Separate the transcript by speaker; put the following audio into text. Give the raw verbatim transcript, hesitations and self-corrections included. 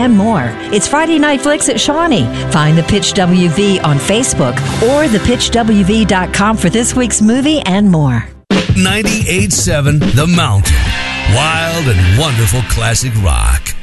Speaker 1: and more. It's Friday Night Flicks at Shawnee. Find The Pitch W V on Facebook or the pitch w v dot com for this week's movie and more.
Speaker 2: ninety-eight point seven The Mountain. Wild and wonderful classic rock.